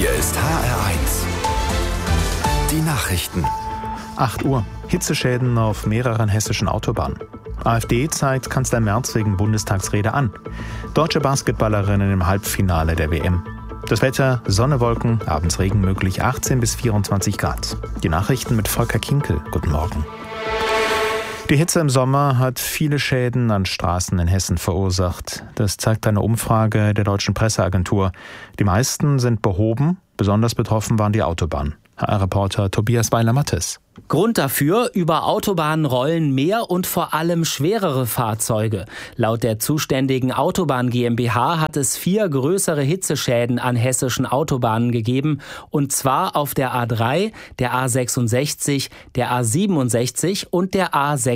Hier ist HR1. Die Nachrichten. 8 Uhr. Hitzeschäden auf mehreren hessischen Autobahnen. AfD zeigt Kanzler Merz wegen Bundestagsrede an. Deutsche Basketballerinnen im Halbfinale der WM. Das Wetter, Sonne, Wolken, abends Regen möglich, 18 bis 24 Grad. Die Nachrichten mit Volker Kinkel. Guten Morgen. Die Hitze im Sommer hat viele Schäden an Straßen in Hessen verursacht. Das zeigt eine Umfrage der Deutschen Presseagentur. Die meisten sind behoben, besonders betroffen waren die Autobahnen. HR-Reporter Tobias Weiler-Mattes. Grund dafür: über Autobahnen rollen mehr und vor allem schwerere Fahrzeuge. Laut der zuständigen Autobahn GmbH hat es 4 größere Hitzeschäden an hessischen Autobahnen gegeben. Und zwar auf der A3, der A66, der A67 und der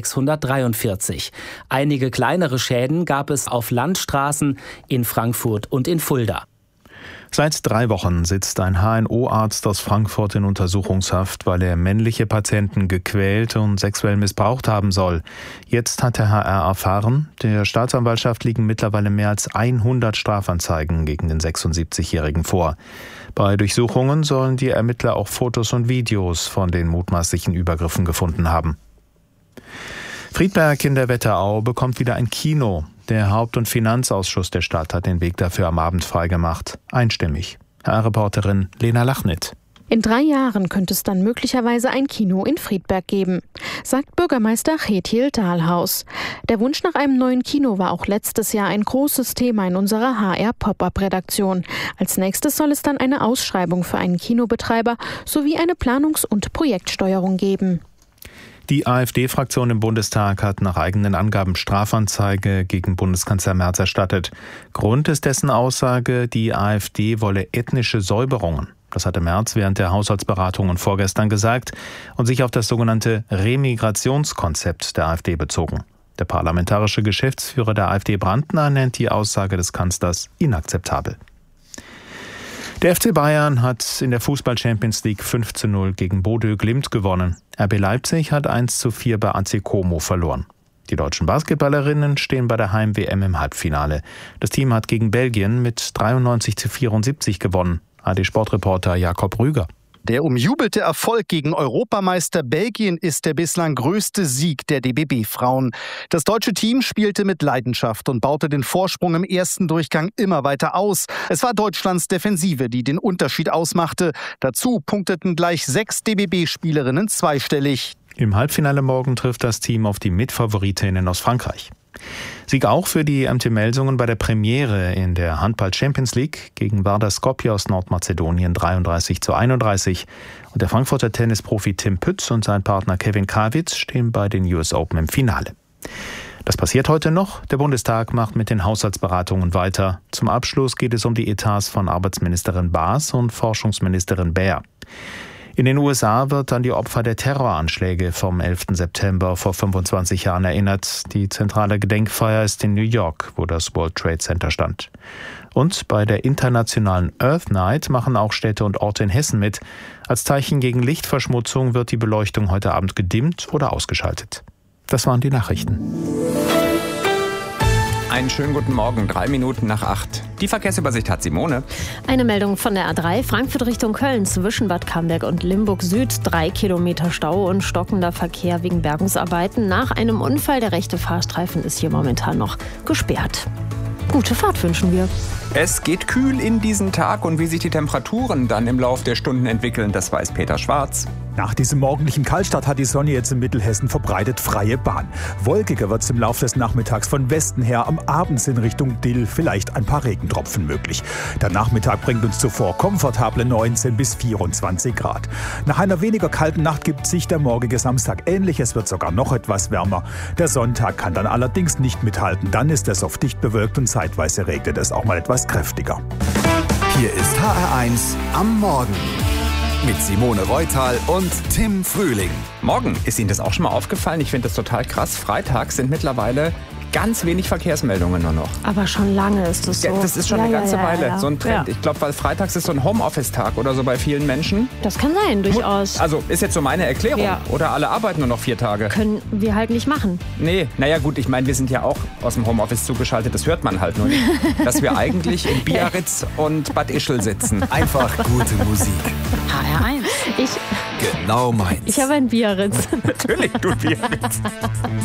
A643. Einige kleinere Schäden gab es auf Landstraßen in Frankfurt und in Fulda. Seit 3 Wochen sitzt ein HNO-Arzt aus Frankfurt in Untersuchungshaft, weil er männliche Patienten gequält und sexuell missbraucht haben soll. Jetzt hat der HR erfahren, der Staatsanwaltschaft liegen mittlerweile mehr als 100 Strafanzeigen gegen den 76-Jährigen vor. Bei Durchsuchungen sollen die Ermittler auch Fotos und Videos von den mutmaßlichen Übergriffen gefunden haben. Friedberg in der Wetterau bekommt wieder ein Kino. Der Haupt- und Finanzausschuss der Stadt hat den Weg dafür am Abend freigemacht. Einstimmig. HR-Reporterin Lena Lachnit. In 3 Jahren könnte es dann möglicherweise ein Kino in Friedberg geben, sagt Bürgermeister Kjetil Dahlhaus. Der Wunsch nach einem neuen Kino war auch letztes Jahr ein großes Thema in unserer HR-Pop-Up-Redaktion. Als nächstes soll es dann eine Ausschreibung für einen Kinobetreiber sowie eine Planungs- und Projektsteuerung geben. Die AfD-Fraktion im Bundestag hat nach eigenen Angaben Strafanzeige gegen Bundeskanzler Merz erstattet. Grund ist dessen Aussage, die AfD wolle ethnische Säuberungen. Das hatte Merz während der Haushaltsberatungen vorgestern gesagt und sich auf das sogenannte Remigrationskonzept der AfD bezogen. Der parlamentarische Geschäftsführer der AfD Brandner nennt die Aussage des Kanzlers inakzeptabel. Der FC Bayern hat in der Fußball-Champions League 5:0 gegen Bodø Glimt gewonnen. RB Leipzig hat 1:4 bei AC Como verloren. Die deutschen Basketballerinnen stehen bei der Heim-WM im Halbfinale. Das Team hat gegen Belgien mit 93:74 gewonnen. AD-Sportreporter Jakob Rüger. Der umjubelte Erfolg gegen Europameister Belgien ist der bislang größte Sieg der DBB-Frauen. Das deutsche Team spielte mit Leidenschaft und baute den Vorsprung im ersten Durchgang immer weiter aus. Es war Deutschlands Defensive, die den Unterschied ausmachte. Dazu punkteten gleich 6 DBB-Spielerinnen zweistellig. Im Halbfinale morgen trifft das Team auf die Mitfavoritinnen aus Frankreich. Sieg auch für die MT Melsungen bei der Premiere in der Handball-Champions League gegen Vardar Skopje aus Nordmazedonien 33:31. Und der Frankfurter Tennisprofi Tim Pütz und sein Partner Kevin Krawitz stehen bei den US Open im Finale. Das passiert heute noch. Der Bundestag macht mit den Haushaltsberatungen weiter. Zum Abschluss geht es um die Etats von Arbeitsministerin Baas und Forschungsministerin Baer. In den USA wird an die Opfer der Terroranschläge vom 11. September vor 25 Jahren erinnert. Die zentrale Gedenkfeier ist in New York, wo das World Trade Center stand. Und bei der internationalen Earth Night machen auch Städte und Orte in Hessen mit. Als Zeichen gegen Lichtverschmutzung wird die Beleuchtung heute Abend gedimmt oder ausgeschaltet. Das waren die Nachrichten. Einen schönen guten Morgen, 3 Minuten nach 8. Die Verkehrsübersicht hat Simone. Eine Meldung von der A3, Frankfurt Richtung Köln, zwischen Bad Camberg und Limburg Süd. 3 Kilometer Stau und stockender Verkehr wegen Bergungsarbeiten. Nach einem Unfall, der rechte Fahrstreifen ist hier momentan noch gesperrt. Gute Fahrt wünschen wir. Es geht kühl in diesen Tag und wie sich die Temperaturen dann im Lauf der Stunden entwickeln, das weiß Peter Schwarz. Nach diesem morgendlichen Kaltstart hat die Sonne jetzt in Mittelhessen verbreitet freie Bahn. Wolkiger wird es im Laufe des Nachmittags von Westen her, am Abend in Richtung Dill vielleicht ein paar Regentropfen möglich. Der Nachmittag bringt uns zuvor komfortable 19 bis 24 Grad. Nach einer weniger kalten Nacht gibt sich der morgige Samstag ähnlich, es wird sogar noch etwas wärmer. Der Sonntag kann dann allerdings nicht mithalten, dann ist es oft dicht bewölkt und zeitweise regnet es auch mal etwas kräftiger. Hier ist HR1 am Morgen. Mit Simone Reutal und Tim Frühling. Morgen, ist Ihnen das auch schon mal aufgefallen? Ich finde das total krass. Freitags sind mittlerweile ganz wenig Verkehrsmeldungen nur noch. Aber schon lange ist das so. Ja, das ist schon eine ganze Weile so ein Trend. Ja. Ich glaube, weil freitags ist so ein Homeoffice-Tag oder so bei vielen Menschen. Das kann sein, durchaus. Also ist jetzt so meine Erklärung. Ja. Oder alle arbeiten nur noch 4 Tage. Können wir halt nicht machen. Nee, naja gut, ich meine, wir sind ja auch aus dem Homeoffice zugeschaltet. Das hört man halt nur nicht. Dass wir eigentlich in Biarritz und Bad Ischl sitzen. Einfach gute Musik. HR1. Genau meins. Ich habe ein Biarritz. Natürlich, du Biarritz.